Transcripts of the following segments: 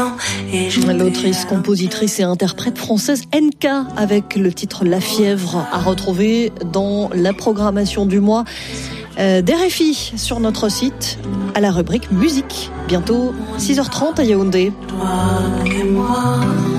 temps. L'autrice, compositrice et interprète française NK avec le titre La Fièvre à retrouver dans la programmation du mois d'RFI sur notre site à la rubrique musique. Bientôt 6h30 à Yaoundé. Toi et moi.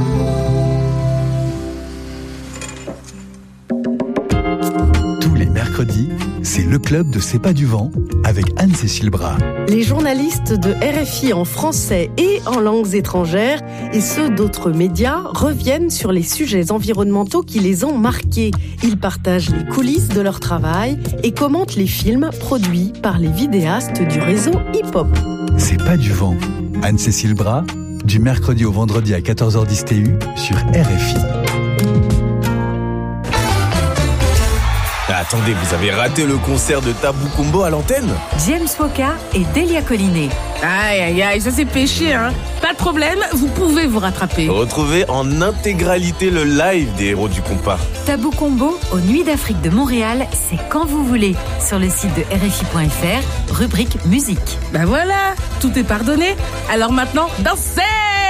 Tous les mercredis, c'est le club de C'est pas du vent avec Anne-Cécile Bras. Les journalistes de RFI en français et en langues étrangères et ceux d'autres médias reviennent sur les sujets environnementaux qui les ont marqués. Ils partagent les coulisses de leur travail et commentent les films produits par les vidéastes du réseau hip-hop. C'est pas du vent. Anne-Cécile Bras, du mercredi au vendredi à 14h10 TU sur RFI. Attendez, vous avez raté le concert de Tabou Combo à l'antenne ? James Foka et Delia Collinet. Aïe, ça c'est péché, hein. Pas de problème, vous pouvez vous rattraper. Retrouvez en intégralité le live des héros du compas. Tabou Combo aux Nuits d'Afrique de Montréal, c'est quand vous voulez. Sur le site de RFI.fr, rubrique musique. Ben voilà, tout est pardonné. Alors maintenant, dansez!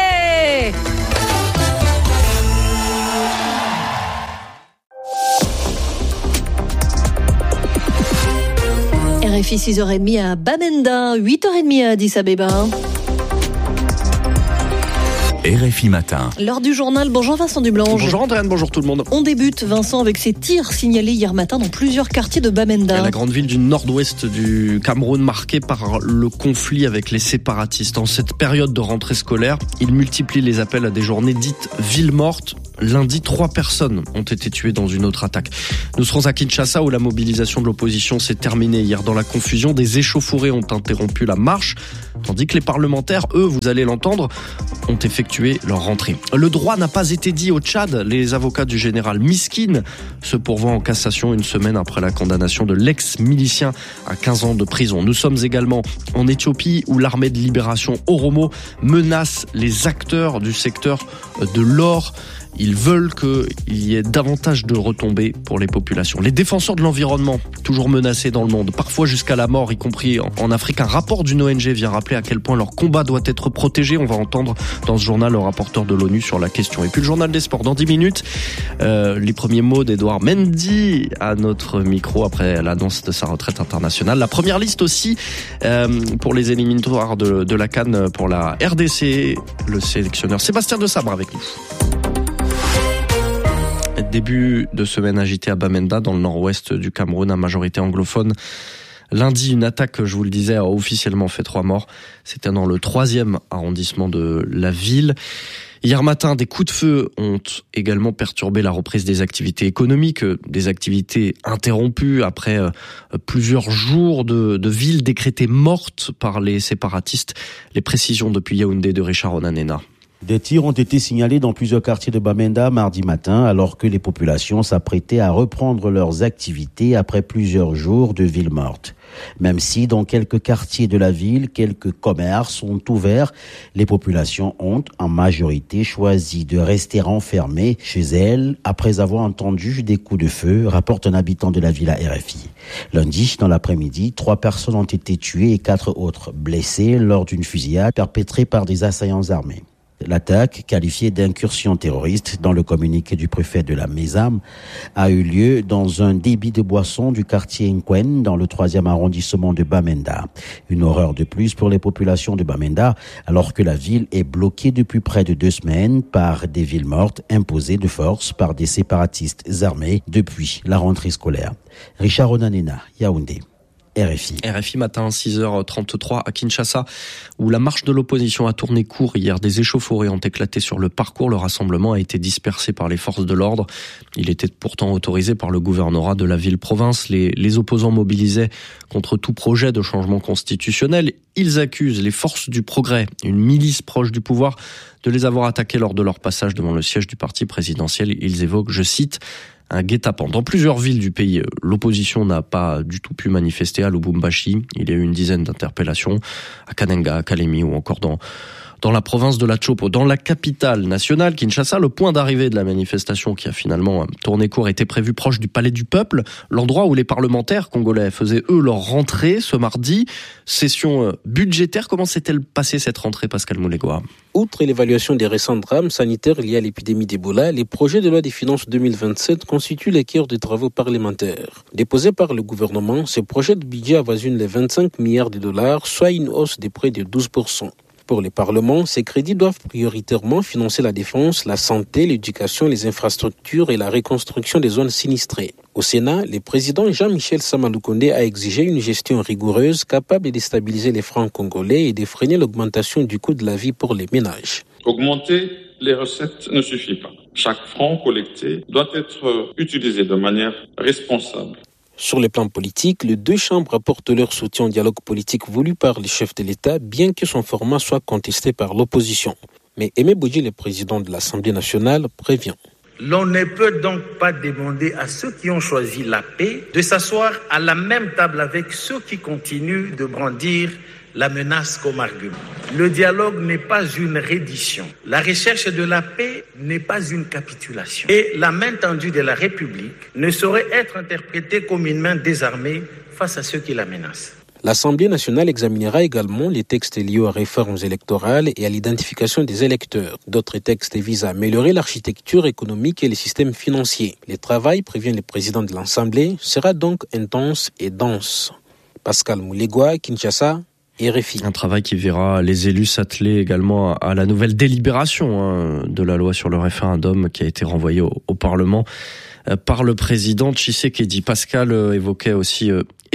RFI 6h30 à Bamenda, 8h30 à Addis Abeba. RFI Matin. L'heure du journal, bonjour Vincent Dublange. Bonjour Andréane, bonjour tout le monde. On débute Vincent avec ces tirs signalés hier matin dans plusieurs quartiers de Bamenda. La grande ville du nord-ouest du Cameroun marquée par le conflit avec les séparatistes. En cette période de rentrée scolaire, ils multiplient les appels à des journées dites villes mortes. Lundi, 3 personnes ont été tuées dans une autre attaque. Nous serons à Kinshasa où la mobilisation de l'opposition s'est terminée hier. Dans la confusion, des échauffourées ont interrompu la marche, tandis que les parlementaires, eux, vous allez l'entendre, ont effectué leur rentrée. Le droit n'a pas été dit au Tchad. Les avocats du général Miskine se pourvoient en cassation une semaine après la condamnation de l'ex-milicien à 15 ans de prison. Nous sommes également en Éthiopie où l'armée de libération Oromo menace les acteurs du secteur de l'or. Ils veulent qu'il y ait davantage de retombées pour les populations. Les défenseurs de l'environnement, toujours menacés dans le monde, parfois jusqu'à la mort, y compris en Afrique. Un rapport d'une ONG vient rappeler à quel point leur combat doit être protégé. On va entendre dans ce journal le rapporteur de l'ONU sur la question. Et puis le journal des sports dans 10 minutes. Les premiers mots d'Edouard Mendy à notre micro après l'annonce de sa retraite internationale. La première liste aussi pour les éliminatoires de la CAN pour la RDC. Le sélectionneur Sébastien de Sabre avec nous. Début de semaine agitée à Bamenda, dans le nord-ouest du Cameroun, à majorité anglophone. Lundi, une attaque, je vous le disais, a officiellement fait 3 morts. C'était dans le 3e arrondissement de la ville. Hier matin, des coups de feu ont également perturbé la reprise des activités économiques, des activités interrompues après plusieurs jours de ville décrétée morte par les séparatistes. Les précisions depuis Yaoundé de Richard Onanena. Des tirs ont été signalés dans plusieurs quartiers de Bamenda mardi matin, alors que les populations s'apprêtaient à reprendre leurs activités après plusieurs jours de ville morte. Même si dans quelques quartiers de la ville, quelques commerces sont ouverts, les populations ont en majorité choisi de rester enfermées chez elles après avoir entendu des coups de feu, rapporte un habitant de la ville à RFI. Lundi, dans l'après-midi, 3 personnes ont été tuées et 4 autres blessées lors d'une fusillade perpétrée par des assaillants armés. L'attaque, qualifiée d'incursion terroriste dans le communiqué du préfet de la Mézam, a eu lieu dans un débit de boissons du quartier Nkwen, dans le 3e arrondissement de Bamenda. Une horreur de plus pour les populations de Bamenda, alors que la ville est bloquée depuis près de 2 semaines par des villes mortes imposées de force par des séparatistes armés depuis la rentrée scolaire. Richard Onanena, Yaoundé. RFI matin, 6h33 à Kinshasa, où la marche de l'opposition a tourné court hier. Des échauffourées ont éclaté sur le parcours. Le rassemblement a été dispersé par les forces de l'ordre. Il était pourtant autorisé par le gouvernorat de la ville-province. Les opposants mobilisaient contre tout projet de changement constitutionnel. Ils accusent les forces du progrès, une milice proche du pouvoir, de les avoir attaqués lors de leur passage devant le siège du parti présidentiel. Ils évoquent, je cite, un guet-apens. Dans plusieurs villes du pays, l'opposition n'a pas du tout pu manifester. À Lubumbashi, il y a eu une dizaine d'interpellations, à Kananga, à Kalemi ou encore dans dans la province de la Chopo. Dans la capitale nationale, Kinshasa, le point d'arrivée de la manifestation qui a finalement tourné court était prévu proche du Palais du Peuple, l'endroit où les parlementaires congolais faisaient eux leur rentrée ce mardi. Session budgétaire, comment s'est-elle passée cette rentrée, Pascal Moulégoa? Outre l'évaluation des récents drames sanitaires liés à l'épidémie d'Ebola, les projets de loi des finances 2027 constituent les cœurs des travaux parlementaires. Déposés par le gouvernement, ces projets de budget avoisinent les 25 milliards de dollars, soit une hausse de près de 12%. Pour les parlements, ces crédits doivent prioritairement financer la défense, la santé, l'éducation, les infrastructures et la reconstruction des zones sinistrées. Au Sénat, le président Jean-Michel Samaloukonde a exigé une gestion rigoureuse capable de stabiliser les francs congolais et de freiner l'augmentation du coût de la vie pour les ménages. Augmenter les recettes ne suffit pas. Chaque franc collecté doit être utilisé de manière responsable. Sur le plan politique, les deux chambres apportent leur soutien au dialogue politique voulu par le chef de l'État, bien que son format soit contesté par l'opposition. Mais Aimé Bodji, le président de l'Assemblée nationale, prévient. L'on ne peut donc pas demander à ceux qui ont choisi la paix de s'asseoir à la même table avec ceux qui continuent de brandir la menace comme argument. Le dialogue n'est pas une reddition. La recherche de la paix n'est pas une capitulation. Et la main tendue de la République ne saurait être interprétée comme une main désarmée face à ceux qui la menacent. L'Assemblée nationale examinera également les textes liés aux réformes électorales et à l'identification des électeurs. D'autres textes visent à améliorer l'architecture économique et les systèmes financiers. Le travail, prévient le président de l'Assemblée, sera donc intense et dense. Pascal Moulégoa, Kinshasa, RFI. Un travail qui verra les élus s'atteler également à la nouvelle délibération de la loi sur le référendum qui a été renvoyée au Parlement par le président Tshisekedi. Pascal évoquait aussi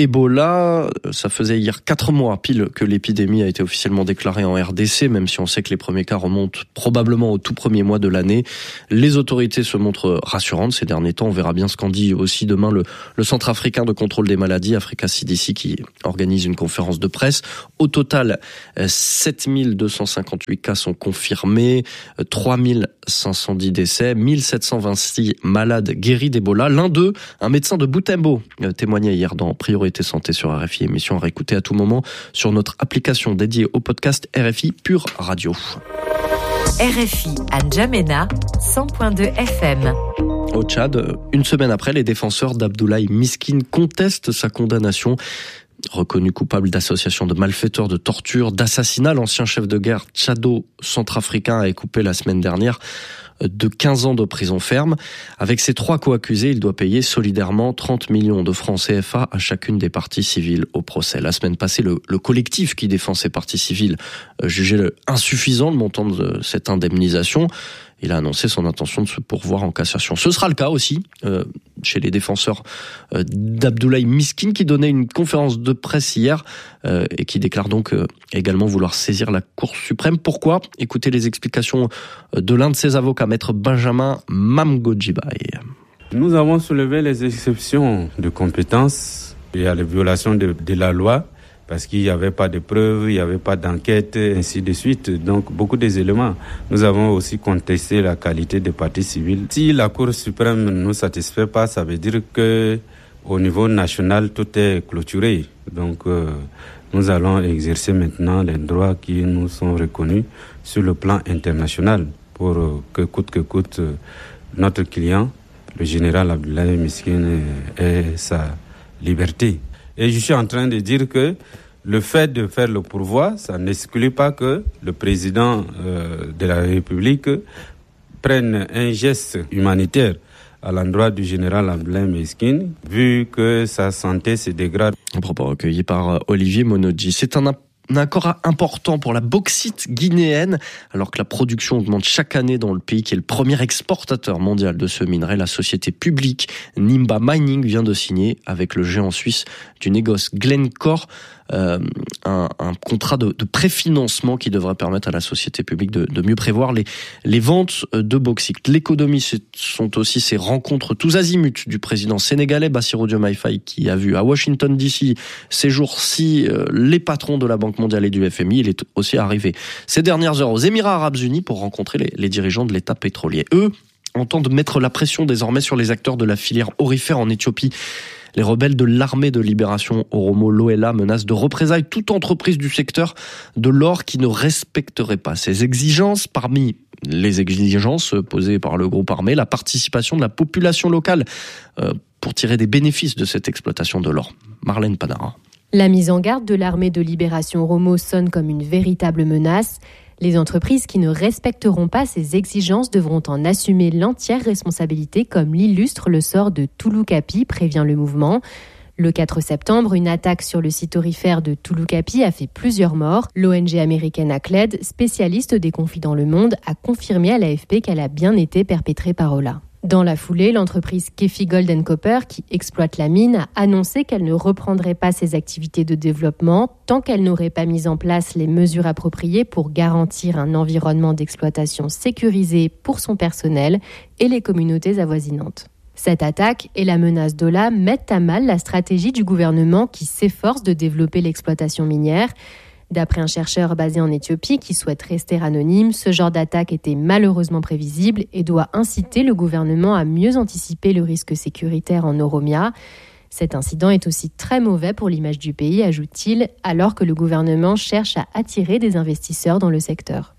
Ebola. Ça faisait hier 4 mois pile que l'épidémie a été officiellement déclarée en RDC, même si on sait que les premiers cas remontent probablement au tout premier mois de l'année. Les autorités se montrent rassurantes ces derniers temps. On verra bien ce qu'en dit aussi demain le Centre africain de contrôle des maladies, Africa CDC, qui organise une conférence de presse. Au total, 7258 cas sont confirmés, 3510 décès, 1726 malades guéris d'Ebola. L'un d'eux, un médecin de Butembo, témoignait hier dans Priorité Santé sur RFI, émission à réécouter à tout moment sur notre application dédiée au podcast RFI Pure Radio. RFI à N'Djamena, 100.2 FM. Au Tchad, une semaine après, les défenseurs d'Abdoulaye Miskine contestent sa condamnation. Reconnu coupable d'association de malfaiteurs, de torture, d'assassinat, l'ancien chef de guerre tchado-centrafricain a écopé la semaine dernière de 15 ans de prison ferme. Avec ses 3 co-accusés, il doit payer solidairement 30 millions de francs CFA à chacune des parties civiles au procès. La semaine passée, le collectif qui défend ces parties civiles jugeait insuffisant le montant de cette indemnisation. Il a annoncé son intention de se pourvoir en cassation. Ce sera le cas aussi chez les défenseurs d'Abdoulaye Miskine, qui donnait une conférence de presse hier et qui déclare donc également vouloir saisir la Cour suprême. Pourquoi ? Écoutez les explications de l'un de ses avocats, maître Benjamin Mamgodjibaye. Nous avons soulevé les exceptions de compétences et à la violation de la loi, parce qu'il n'y avait pas de preuves, il n'y avait pas d'enquête, ainsi de suite. Donc, beaucoup des éléments. Nous avons aussi contesté la qualité des parties civiles. Si la Cour suprême ne nous satisfait pas, ça veut dire que au niveau national, tout est clôturé. Donc, nous allons exercer maintenant les droits qui nous sont reconnus sur le plan international pour que coûte, notre client, le général Abdoulaye Miskine, ait sa liberté. Et je suis en train de dire que le fait de faire le pourvoi, ça n'exclut pas que le président de la République prenne un geste humanitaire à l'endroit du général Abdoulaye Miskine, vu que sa santé se dégrade. Un propos recueilli par Olivier Monodji. C'est un accord important pour la bauxite guinéenne, alors que la production augmente chaque année dans le pays qui est le premier exportateur mondial de ce minerai. La société publique Nimba Mining vient de signer avec le géant suisse du négoce Glencore un contrat de préfinancement qui devrait permettre à la société publique de mieux prévoir les ventes de bauxite. L'économie, ce sont aussi ces rencontres tous azimuts du président sénégalais Bassirou Diomaye Faye, qui a vu à Washington DC ces jours-ci les patrons de la Banque mondiale et du FMI. Il est aussi arrivé ces dernières heures aux Émirats arabes unis pour rencontrer les dirigeants de l'État pétrolier. Eux entendent mettre la pression désormais sur les acteurs de la filière aurifère en Éthiopie. Les rebelles de l'armée de libération Oromo Loela menacent de représailles toute entreprise du secteur de l'or qui ne respecterait pas ces exigences. Parmi les exigences posées par le groupe armé, la participation de la population locale pour tirer des bénéfices de cette exploitation de l'or. Marlène Panara. La mise en garde de l'armée de libération Oromo sonne comme une véritable menace. Les entreprises qui ne respecteront pas ces exigences devront en assumer l'entière responsabilité, comme l'illustre le sort de Touloukapi, prévient le mouvement. Le 4 septembre, une attaque sur le site aurifère de Touloukapi a fait plusieurs morts. L'ONG américaine ACLED, spécialiste des conflits dans le monde, a confirmé à l'AFP qu'elle a bien été perpétrée par Ola. Dans la foulée, l'entreprise Kefi Gold & Copper, qui exploite la mine, a annoncé qu'elle ne reprendrait pas ses activités de développement tant qu'elle n'aurait pas mis en place les mesures appropriées pour garantir un environnement d'exploitation sécurisé pour son personnel et les communautés avoisinantes. Cette attaque et la menace d'Ola mettent à mal la stratégie du gouvernement qui s'efforce de développer l'exploitation minière. D'après un chercheur basé en Éthiopie qui souhaite rester anonyme, ce genre d'attaque était malheureusement prévisible et doit inciter le gouvernement à mieux anticiper le risque sécuritaire en Oromia. Cet incident est aussi très mauvais pour l'image du pays, ajoute-t-il, alors que le gouvernement cherche à attirer des investisseurs dans le secteur.